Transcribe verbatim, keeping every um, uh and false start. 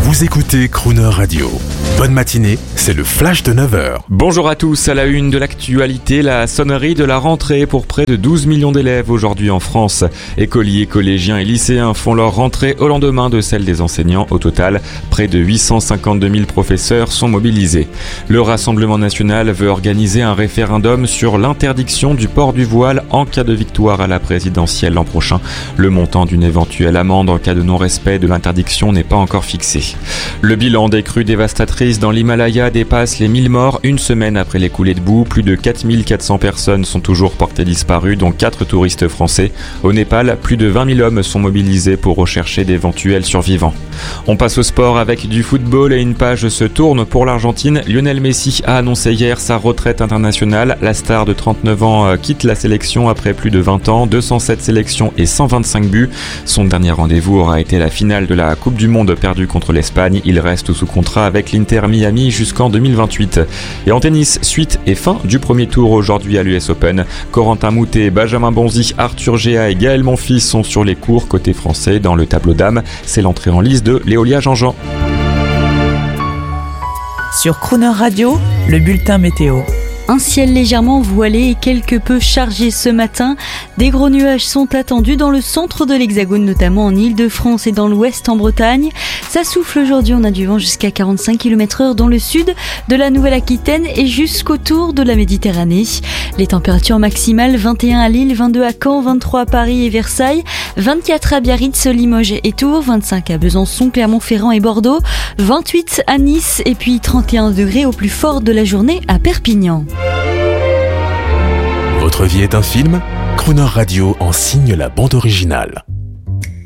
Vous écoutez Crooner Radio. Bonne matinée, c'est le flash de neuf heures. Bonjour à tous, à la une de l'actualité, la sonnerie de la rentrée pour près de douze millions d'élèves aujourd'hui en France. Écoliers, collégiens et lycéens font leur rentrée au lendemain de celle des enseignants. Au total, près de huit cent cinquante-deux mille professeurs sont mobilisés. Le Rassemblement national veut organiser un référendum sur l'interdiction du port du voile en cas de victoire à la présidentielle l'an prochain. Le montant d'une éventuelle amende en cas de non-respect de l'interdiction n'est pas encore fixé. Le bilan des crues dévastatrices dans l'Himalaya dépasse les mille morts une semaine après les coulées de boue. Plus de quatre mille quatre cents personnes sont toujours portées disparues, dont quatre touristes français. Au Népal, plus de vingt mille hommes sont mobilisés pour rechercher d'éventuels survivants. On passe au sport avec du football et une page se tourne pour l'Argentine. Lionel Messi a annoncé hier sa retraite internationale. La star de trente-neuf ans quitte la sélection après plus de vingt ans, deux cent sept sélections et cent vingt-cinq buts. Son dernier rendez-vous aura été la finale de la Coupe du Monde perdue contre l'Espagne. Il reste sous contrat avec l'Inter Miami jusqu'en deux mille vingt-huit. Et en tennis, suite et fin du premier tour aujourd'hui à l'U S Open. Corentin Moutet, Benjamin Bonzi, Arthur Géa et Gaël Monfils sont sur les cours côté français. Dans le tableau dames, c'est l'entrée en lice de Léolia Jean-Jean. Sur Crooner Radio, le bulletin météo. Un ciel légèrement voilé et quelque peu chargé ce matin. Des gros nuages sont attendus dans le centre de l'Hexagone, notamment en Île-de-France et dans l'ouest en Bretagne. Ça souffle aujourd'hui, on a du vent jusqu'à quarante-cinq kilomètres heure dans le sud de la Nouvelle-Aquitaine et jusqu'autour de la Méditerranée. Les températures maximales, vingt et un à Lille, vingt-deux à Caen, vingt-trois à Paris et Versailles, vingt-quatre à Biarritz, Limoges et Tours, vingt-cinq à Besançon, Clermont-Ferrand et Bordeaux, vingt-huit à Nice et puis trente et un degrés au plus fort de la journée à Perpignan. Votre vie est un film ? Crooner Radio en signe la bande originale.